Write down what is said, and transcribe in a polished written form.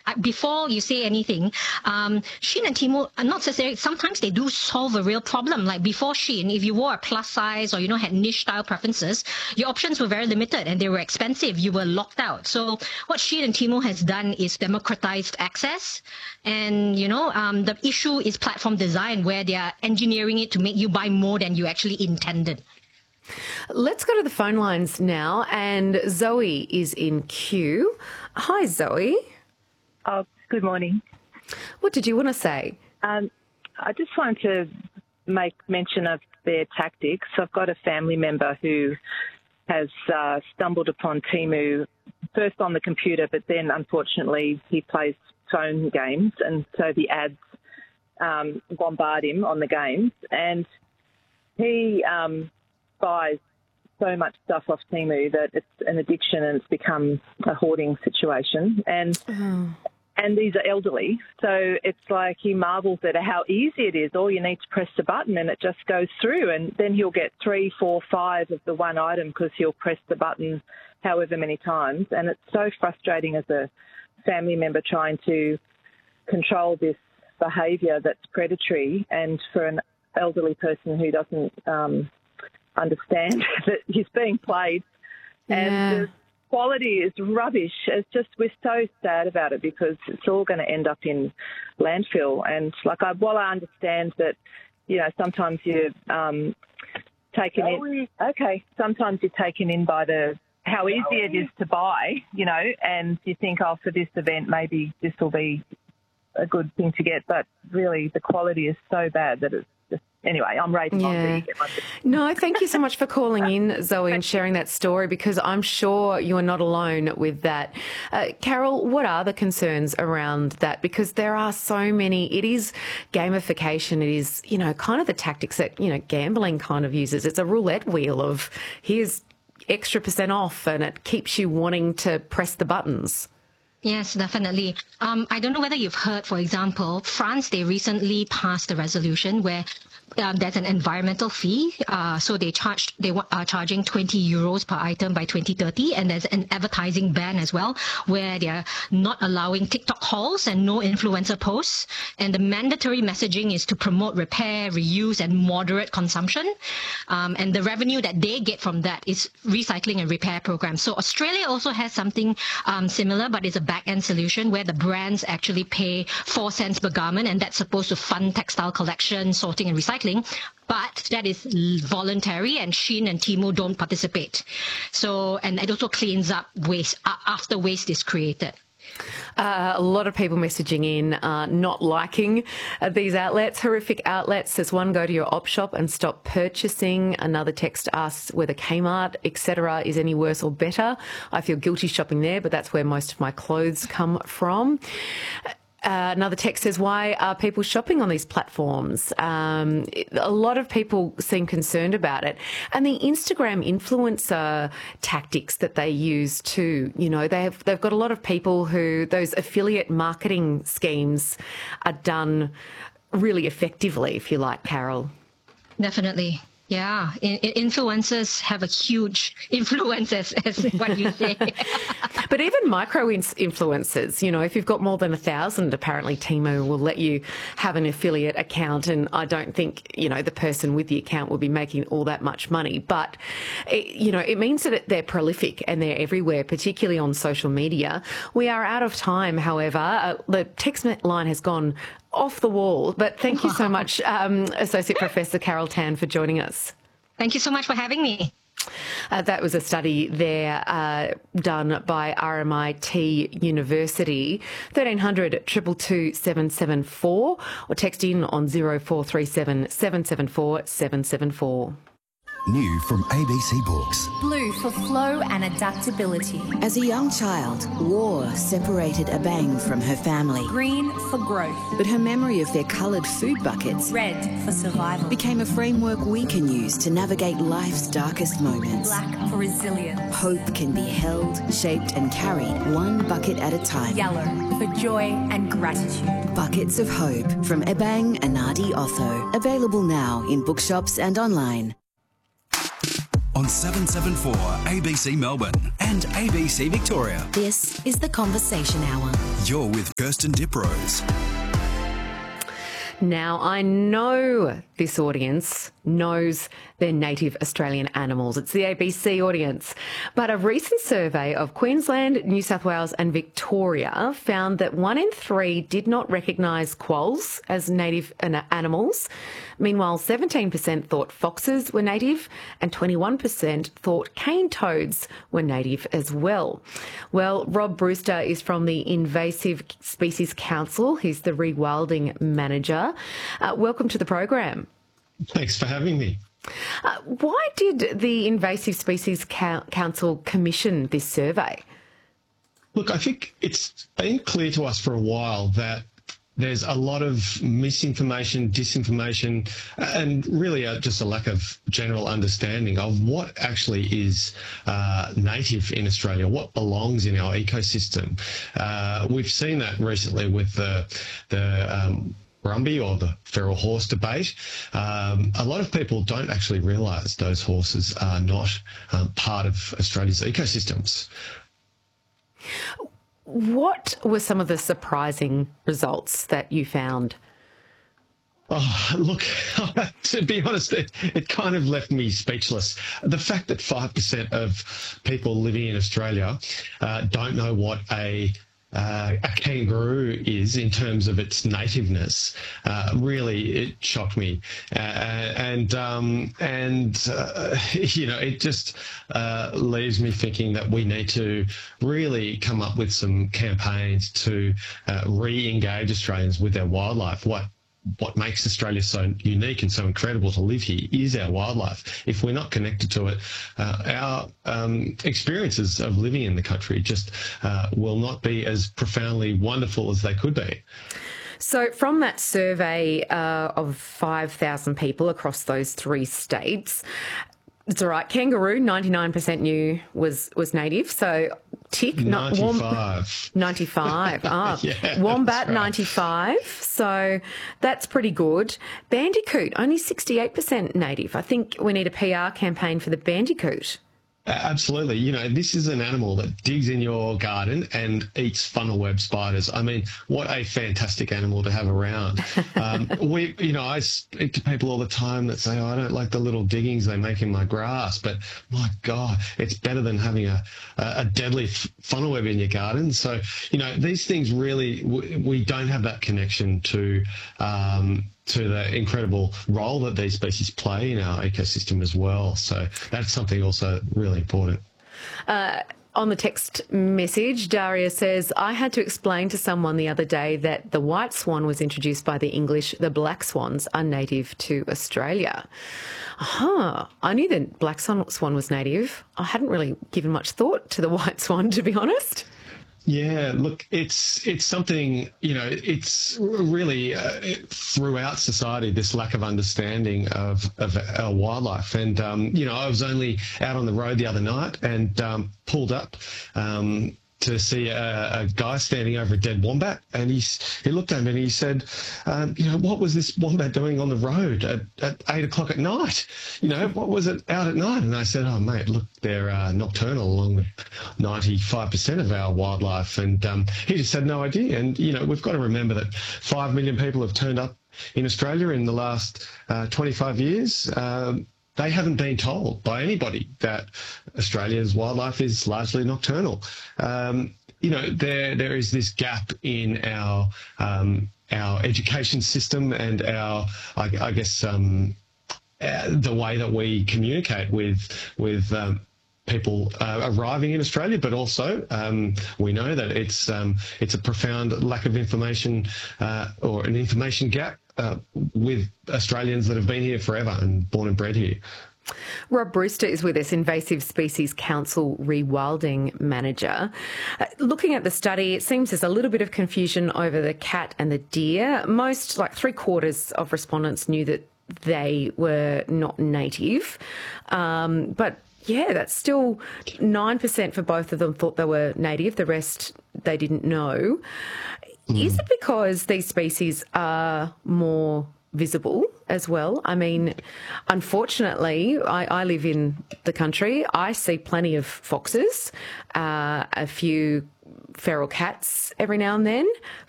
before you say anything, Shein and Temu are not necessarily, sometimes they do solve a real problem. Like before Shein, if you wore a plus size or, had niche style preferences, your options were very limited and they were expensive. You were locked out. So what Shein and Temu has done is democratized access. And, the issue is platform design, where they are engineering it to make you buy more than you actually intended. Let's go to the phone lines now, and Zoe is in queue. Hi, Zoe. Oh, good morning. What did you want to say? I just wanted to make mention of their tactics. I've got a family member who has stumbled upon Temu first on the computer, but then unfortunately he plays phone games, and so the ads bombard him on the games, and he buys so much stuff off Temu that it's an addiction and it's become a hoarding situation. And these are elderly, so it's like he marvels at how easy it is. All you need to press the button and it just goes through, and then he'll get 3, 4, 5 of the one item because he'll press the button however many times. And it's so frustrating as a family member trying to control this behaviour that's predatory, and for an elderly person who doesn't understand that he's being played. And the quality is rubbish. It's just, we're so sad about it because it's all going to end up in landfill. And while I understand that, sometimes you're taken in. Okay, sometimes you're taken in by how easy it is to buy, and you think, for this event maybe this will be a good thing to get, but really the quality is so bad that it's just, anyway, I'm raising my No, thank you so much for calling in, Zoe, and sharing that story, because I'm sure you are not alone with that. Carol, what are the concerns around that? Because there are so many. It is gamification. It is, kind of the tactics that, gambling kind of uses. It's a roulette wheel of here's extra % off, and it keeps you wanting to press the buttons. Yes, definitely. I don't know whether you've heard, for example, France, they recently passed a resolution where there's an environmental fee. So they are charging 20 euros per item by 2030. And there's an advertising ban as well, where they're not allowing TikTok hauls and no influencer posts. And the mandatory messaging is to promote repair, reuse, and moderate consumption. And the revenue that they get from that is recycling and repair programs. So Australia also has something similar, but it's a back-end solution where the brands actually pay 4 cents per garment, and that's supposed to fund textile collection, sorting, and recycling. But that is voluntary, and Shein and Temu don't participate. So, and it also cleans up waste after waste is created. A lot of people messaging in not liking these outlets, horrific outlets. Says one, go to your op shop and stop purchasing. Another text asks whether Kmart, etc. is any worse or better. I feel guilty shopping there, but that's where most of my clothes come from. Another text says, why are people shopping on these platforms? A lot of people seem concerned about it. And the Instagram influencer tactics that they use too, they've got a lot of people who those affiliate marketing schemes are done really effectively, if you like, Carol. Definitely. Yeah, influencers have a huge influence, as what you say. But even micro influencers, if you've got more than 1,000, apparently Temu will let you have an affiliate account, and I don't think, the person with the account will be making all that much money. But, it means that they're prolific and they're everywhere, particularly on social media. We are out of time, however. The text line has gone off the wall, but thank you so much, Associate Professor Carol Tan, for joining us. Thank you so much for having me. That was a study there done by RMIT University. 1300 222 774 or text in on 0437 774 774. New from ABC Books. Blue for flow and adaptability. As a young child, war separated Abang from her family. Green for growth. But her memory of their coloured food buckets, red for survival, became a framework we can use to navigate life's darkest moments. Black for resilience. Hope can be held, shaped and carried one bucket at a time. Yellow for joy and gratitude. Buckets of Hope from Ebang Anadi Otho. Available now in bookshops and online. on 774 ABC Melbourne and ABC Victoria. This is The Conversation Hour. You're with Kirsten Diprose. Now, I know this audience knows their native Australian animals. It's the ABC audience. But a recent survey of Queensland, New South Wales and Victoria found that 1 in 3 did not recognise quolls as native animals. Meanwhile, 17% thought foxes were native and 21% thought cane toads were native as well. Well, Rob Brewster is from the Invasive Species Council. He's the rewilding manager. Welcome to the program. Thanks for having me. Why did the Invasive Species Council commission this survey? Look, I think it's been clear to us for a while that there's a lot of misinformation, disinformation, and really just a lack of general understanding of what actually is native in Australia, what belongs in our ecosystem. We've seen that recently with the Brumby or the feral horse debate. A lot of people don't actually realise those horses are not part of Australia's ecosystems. What were some of the surprising results that you found? Oh, look, to be honest, it kind of left me speechless. The fact that 5% of people living in Australia don't know what a kangaroo is in terms of its nativeness, really, it shocked me. It just leaves me thinking that we need to really come up with some campaigns to re-engage Australians with their wildlife. What makes Australia so unique and so incredible to live here is our wildlife. If we're not connected to it, our experiences of living in the country just will not be as profoundly wonderful as they could be. So from that survey of 5,000 people across those 3 states, it's all right, kangaroo, 99% knew was native. So tick. 95. 95. Yeah, Wombat, right. 95. So that's pretty good. Bandicoot, only 68% native. I think we need a PR campaign for the bandicoot. Absolutely. You know, this is an animal that digs in your garden and eats funnel web spiders. I mean, what a fantastic animal to have around. I speak to people all the time that say, oh, I don't like the little diggings they make in my grass, but my God, it's better than having a deadly funnel web in your garden. So, these things really, we don't have that connection to the incredible role that these species play in our ecosystem as well. So that's something also really important. On the text message, Daria says, I had to explain to someone the other day that the white swan was introduced by the English. The black swans are native to Australia. I knew the black swan was native. I hadn't really given much thought to the white swan, to be honest. Yeah, look, it's something, it's really throughout society, this lack of understanding of our wildlife. And, I was only out on the road the other night and pulled up to see a guy standing over a dead wombat, and he looked at me and he said, what was this wombat doing on the road at 8 o'clock at night? What was it out at night? And I said, oh, mate, look, they're nocturnal along with 95% of our wildlife. And he just had no idea. And, we've got to remember that 5 million people have turned up in Australia in the last 25 years. They haven't been told by anybody that Australia's wildlife is largely nocturnal. There is this gap in our education system and our, the way that we communicate with people arriving in Australia, but also we know that it's a profound lack of information or an information gap with Australians that have been here forever and born and bred here. Rob Brewster is with us, Invasive Species Council Rewilding Manager. Looking at the study, it seems there's a little bit of confusion over the cat and the deer. Most, like 3/4 of respondents knew that they were not native. But yeah, that's still 9% for both of them thought they were native. The rest, they didn't know. Is it because these species are more visible as well. I mean, unfortunately, I live in the country. I see plenty of foxes, a few feral cats every now and then,